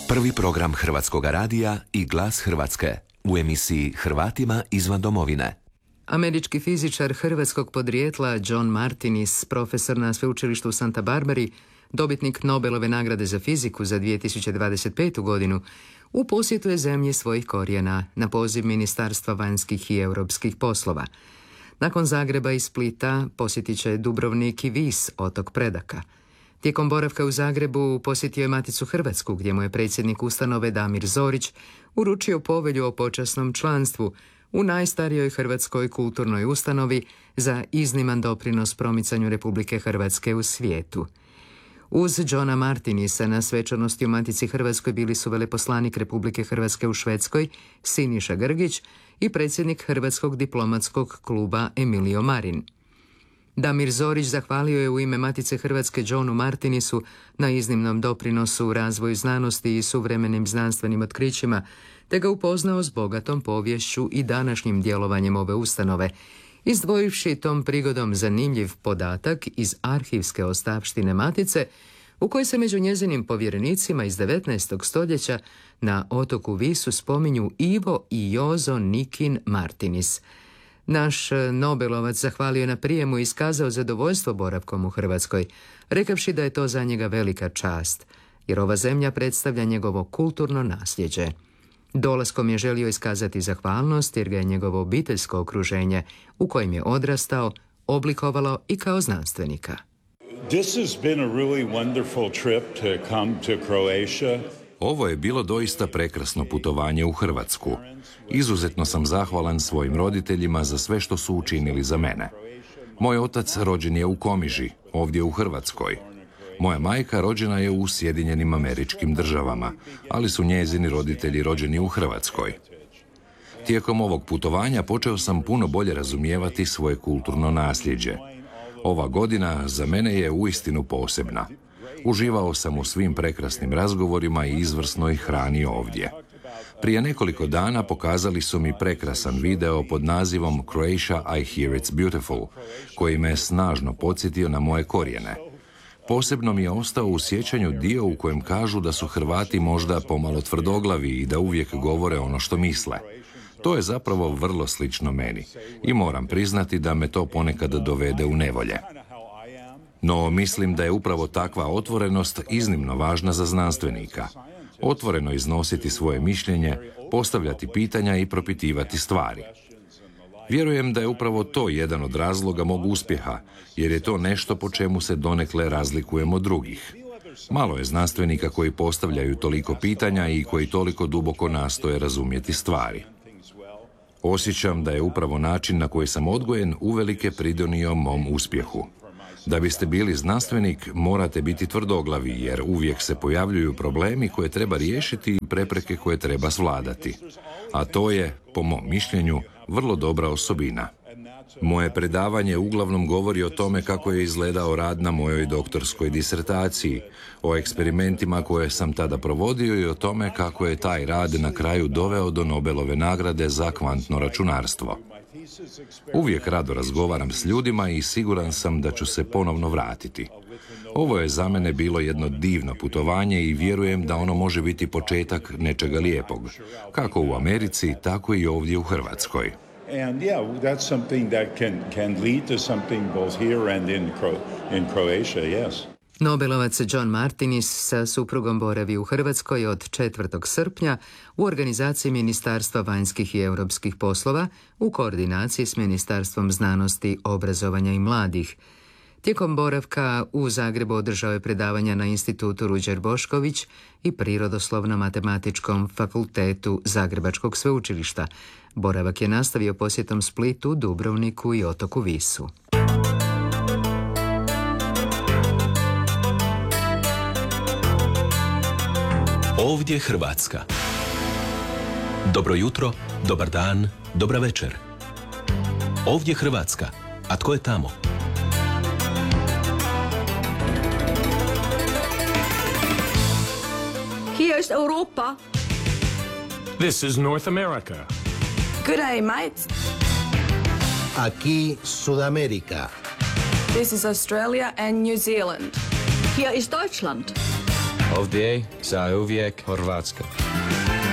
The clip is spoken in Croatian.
Prvi program Hrvatskog radija i Glas Hrvatske u emisiji Hrvatima izvan domovine. Američki fizičar hrvatskog podrijetla John Martinis, profesor na sveučilištu u Santa Barbari, dobitnik Nobelove nagrade za fiziku za 2025. godinu, u posjetu je zemlji svojih korijena na poziv Ministarstva vanjskih i europskih poslova. Nakon Zagreba i Splita posjetit će Dubrovnik i Vis, otok predaka. Tijekom boravka u Zagrebu posjetio je Maticu Hrvatsku, gdje mu je predsjednik ustanove Damir Zorić uručio povelju o počasnom članstvu u najstarijoj hrvatskoj kulturnoj ustanovi za izniman doprinos promicanju Republike Hrvatske u svijetu. Uz Johna Martinisa na svečanosti u Matici Hrvatskoj bili su veleposlanik Republike Hrvatske u Švedskoj Siniša Grgić i predsjednik Hrvatskog diplomatskog kluba Emilio Marin. Damir Zorić zahvalio je u ime Matice Hrvatske Johnu Martinisu na iznimnom doprinosu u razvoju znanosti i suvremenim znanstvenim otkrićima, te ga upoznao s bogatom poviješću i današnjim djelovanjem ove ustanove, izdvojivši tom prigodom zanimljiv podatak iz arhivske ostavštine Matice, u kojoj se među njezinim povjerenicima iz 19. stoljeća na otoku Visu spominju Ivo i Jozo Nikin Martinis. Naš Nobelovac zahvalio na prijemu i iskazao zadovoljstvo boravkom u Hrvatskoj, rekavši da je to za njega velika čast, jer ova zemlja predstavlja njegovo kulturno nasljeđe. Dolaskom je želio iskazati zahvalnost jer ga je njegovo obiteljsko okruženje, u kojem je odrastao, oblikovalo i kao znanstvenika. This has been a really wonderful trip to come to Croatia. Ovo je bilo doista prekrasno putovanje u Hrvatsku. Izuzetno sam zahvalan svojim roditeljima za sve što su učinili za mene. Moj otac rođen je u Komiži, ovdje u Hrvatskoj. Moja majka rođena je u Sjedinjenim Američkim Državama, ali su njezini roditelji rođeni u Hrvatskoj. Tijekom ovog putovanja počeo sam puno bolje razumijevati svoje kulturno nasljeđe. Ova godina za mene je uistinu posebna. Uživao sam u svim prekrasnim razgovorima i izvrsnoj hrani ovdje. Prije nekoliko dana pokazali su mi prekrasan video pod nazivom Croatia, I Hear It's Beautiful, koji me snažno podsjetio na moje korijene. Posebno mi je ostao u sjećanju dio u kojem kažu da su Hrvati možda pomalo tvrdoglavi i da uvijek govore ono što misle. To je zapravo vrlo slično meni i moram priznati da me to ponekad dovede u nevolje. No, mislim da je upravo takva otvorenost iznimno važna za znanstvenika. Otvoreno iznositi svoje mišljenje, postavljati pitanja i propitivati stvari. Vjerujem da je upravo to jedan od razloga mog uspjeha, jer je to nešto po čemu se donekle razlikujem od drugih. Malo je znanstvenika koji postavljaju toliko pitanja i koji toliko duboko nastoje razumjeti stvari. Osjećam da je upravo način na koji sam odgojen uvelike pridonio mom uspjehu. Da biste bili znanstvenik, morate biti tvrdoglavi, jer uvijek se pojavljuju problemi koje treba riješiti i prepreke koje treba svladati. A to je, po mom mišljenju, vrlo dobra osobina. Moje predavanje uglavnom govori o tome kako je izgledao rad na mojoj doktorskoj disertaciji, o eksperimentima koje sam tada provodio i o tome kako je taj rad na kraju doveo do Nobelove nagrade za kvantno računarstvo. Uvijek rado razgovaram s ljudima i siguran sam da ću se ponovno vratiti. Ovo je za mene bilo jedno divno putovanje i vjerujem da ono može biti početak nečega lijepog, kako u Americi, tako i ovdje u Hrvatskoj. And yeah, that's something that can lead to something both here and in Croatia, yes. Nobelovac John Martinis sa suprugom boravi u Hrvatskoj od 4. srpnja u organizaciji Ministarstva vanjskih i europskih poslova u koordinaciji s Ministarstvom znanosti, obrazovanja i mladih. Tijekom boravka u Zagrebu održao je predavanja na Institutu Ruđer Bošković i Prirodoslovno-matematičkom fakultetu Zagrebačkog sveučilišta. Boravak je nastavio posjetom Splitu, Dubrovniku i otoku Visu. Ovdje Hrvatska. Dobro jutro, dobar dan, dobra večer. Ovdje Hrvatska. A tko je tamo? Hier is Europa. This is North America. Good day, mates. Aquí Sudamérica. This is Australia and New Zealand. Hier is Deutschland. Ovdje zauvijek Hrvatska.